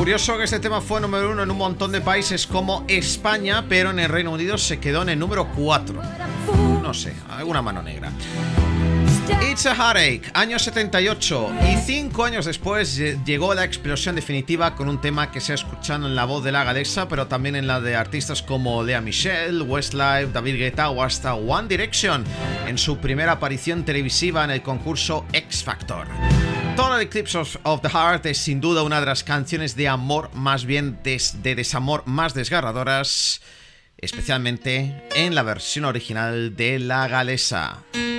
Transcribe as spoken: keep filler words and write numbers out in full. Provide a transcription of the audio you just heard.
Curioso que este tema fue número uno en un montón de países como España, pero en el Reino Unido se quedó en el número cuatro. No sé, alguna mano negra. It's a Heartache, año setenta y ocho, y cinco años después llegó la explosión definitiva con un tema que se ha escuchado en la voz de la galesa, pero también en la de artistas como Lea Michele, Westlife, David Guetta o hasta One Direction en su primera aparición televisiva en el concurso X Factor. Total Eclipse of, of the Heart es sin duda una de las canciones de amor, más bien des, de desamor más desgarradoras, especialmente en la versión original de la galesa.